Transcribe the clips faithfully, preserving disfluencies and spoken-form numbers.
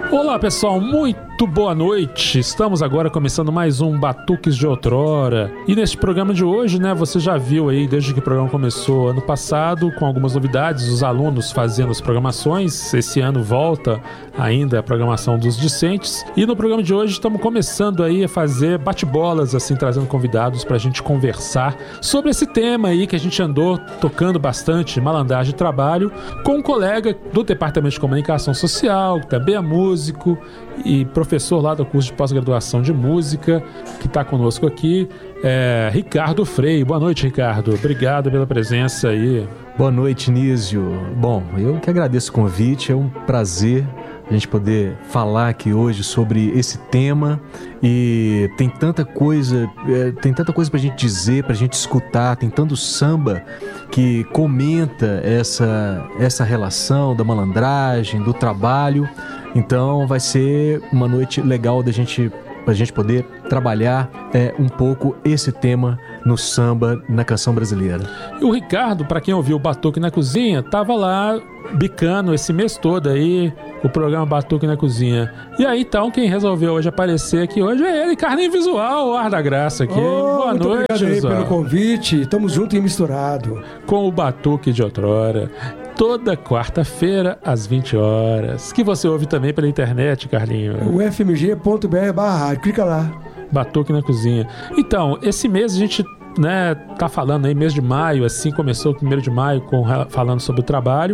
Olá pessoal, muito boa noite. Estamos agora começando mais um Batuques de Outrora. E neste programa de hoje, né, você já viu aí, desde que o programa começou ano passado, com algumas novidades, os alunos fazendo as programações. Esse ano volta ainda a programação dos discentes. E no programa de hoje estamos começando aí a fazer bate-bolas, assim, trazendo convidados pra gente conversar sobre esse tema aí que a gente andou tocando bastante, malandragem de trabalho, com um colega do Departamento de Comunicação Social, que também é músico e professor lá do curso de pós-graduação de música, que está conosco aqui, é Ricardo Frei. Boa noite, Ricardo. Obrigado pela presença aí. Boa noite, Nísio. Bom, eu que agradeço o convite, é um prazer a gente poder falar aqui hoje sobre esse tema. E tem tanta coisa, é, tem tanta coisa pra gente dizer, pra gente escutar, tem tanto samba que comenta essa, essa relação da malandragem, do trabalho. Então vai ser uma noite legal da gente, pra gente poder trabalhar é, um pouco esse tema no samba, na canção brasileira. E o Ricardo, para quem ouviu o Batuque na Cozinha, tava lá bicando esse mês todo aí o programa Batuque na Cozinha. E aí então quem resolveu hoje aparecer aqui hoje é ele, Carlinho Visual, o Ar da Graça aqui. Oh, boa muito noite, obrigado aí Visual. pelo convite. Estamos juntos e misturado. Com o Batuque de Outrora, toda quarta-feira às vinte horas, que você ouve também pela internet, Carlinho. O f m g ponto b r barra rádio, clica lá. Batuque na Cozinha. Então, esse mês a gente, né, tá falando aí, mês de maio, assim, começou o primeiro de maio com, falando sobre o trabalho.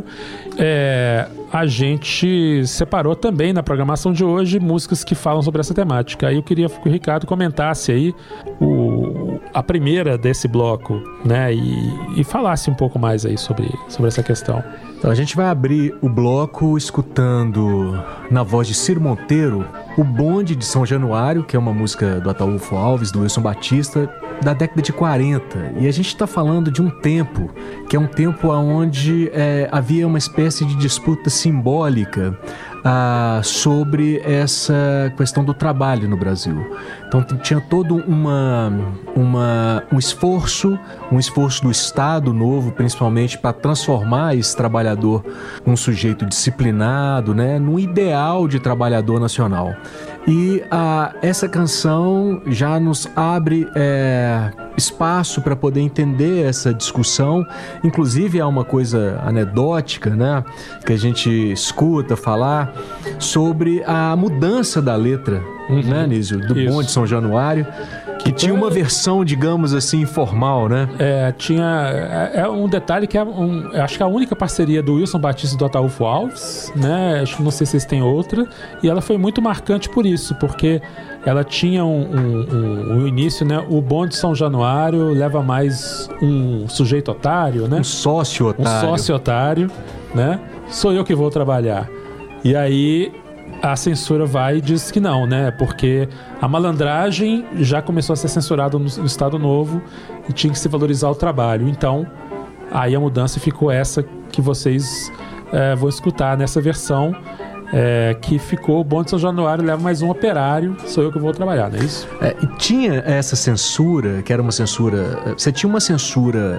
É, a gente separou também na programação de hoje músicas que falam sobre essa temática. Aí eu queria que o Ricardo comentasse aí o, a primeira desse bloco, né, e, e falasse um pouco mais aí sobre, sobre essa questão. Então a gente vai abrir o bloco escutando, na voz de Ciro Monteiro, O Bonde de São Januário, que é uma música do Ataúfo Alves, do Wilson Batista, da década de quarenta. E a gente está falando de um tempo, que é um tempo onde é, havia uma espécie de disputa simbólica ah, sobre essa questão do trabalho no Brasil. Então tinha todo uma, uma, um esforço, um esforço do Estado novo, principalmente, para transformar esse trabalhador num sujeito disciplinado, né, num ideal de trabalhador nacional. E ah, essa canção já nos abre é, espaço para poder entender essa discussão. Inclusive há uma coisa anedótica, né, que a gente escuta falar sobre a mudança da letra, uhum, né, Nísio, do Isso. Bonde de São Januário, que tinha uma versão, digamos assim, informal, né? É, tinha... É, é um detalhe que é um, acho que é a única parceria do Wilson Batista e do Ataúfo Alves, né? Acho que não sei se vocês têm outra. E ela foi muito marcante por isso, porque ela tinha um, um, um, um início, né? O Bonde de São Januário leva mais um sujeito otário, né? Um sócio otário. Um sócio otário, né? Sou eu que vou trabalhar. E aí a censura vai e diz que não, né? Porque a malandragem já começou a ser censurada no, no Estado Novo e tinha que se valorizar o trabalho. Então, aí a mudança ficou essa que vocês é, vão escutar nessa versão, é, que ficou: o Bonde de São Januário leva mais um operário, sou eu que vou trabalhar, não é isso? É, e tinha essa censura, que era uma censura... Você tinha uma censura...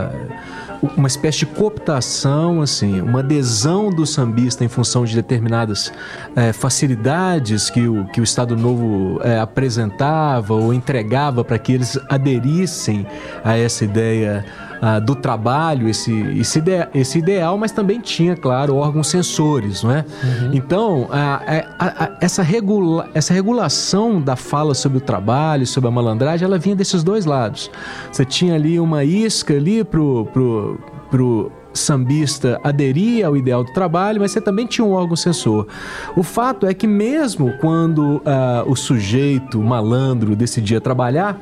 Uh, uma espécie de cooptação, assim, uma adesão do sambista em função de determinadas é, facilidades que o, que o Estado Novo é, apresentava ou entregava para que eles aderissem a essa ideia ah, do trabalho, esse, esse, ide, esse ideal, mas também tinha, claro, órgãos censores, não é? Uhum. Então, a, a, a, essa, regula, essa regulação da fala sobre o trabalho, sobre a malandragem, ela vinha desses dois lados. Você tinha ali uma isca ali pro, pro, pro sambista aderir ao ideal do trabalho, mas você também tinha um órgão censor. O fato é que mesmo quando uh, o sujeito malandro decidia trabalhar,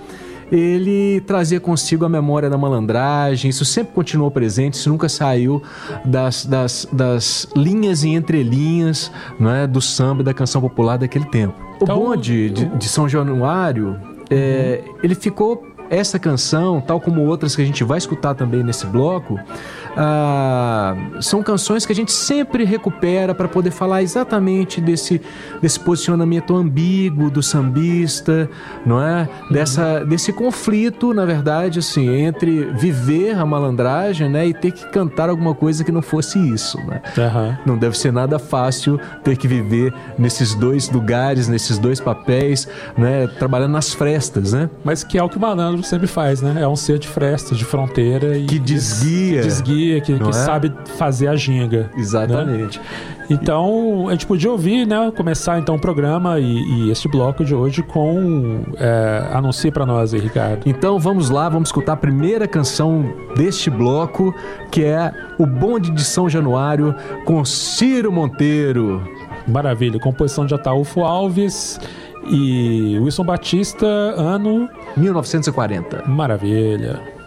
ele trazia consigo a memória da malandragem. Isso sempre continuou presente, isso nunca saiu das, das, das linhas e entrelinhas, não é, do samba e da canção popular daquele tempo. O então, Bonde de, de São Januário, é, uhum. ele ficou... Essa canção, tal como outras que a gente vai escutar também nesse bloco, ah, são canções que a gente sempre recupera para poder falar exatamente desse, desse posicionamento ambíguo do sambista, não é? Dessa, desse conflito, na verdade, assim, entre viver a malandragem, né, e ter que cantar alguma coisa que não fosse isso, né? Uhum. Não deve ser nada fácil ter que viver nesses dois lugares, nesses dois papéis, né, trabalhando nas frestas, né? Mas que é o que o malandro sempre faz, né? É um ser de frestas, de fronteira. E que desguia. Que desguia, que, que é? sabe fazer a ginga. Exatamente. Né? Então, a gente podia ouvir, né? Começar então o programa e, e este bloco de hoje com... É, anuncie pra nós aí, Ricardo. Então vamos lá, vamos escutar a primeira canção deste bloco, que é O Bonde de São Januário, com Ciro Monteiro. Maravilha. Composição de Ataúfo Alves e Wilson Batista, ano... mil novecentos e quarenta. Maravilha.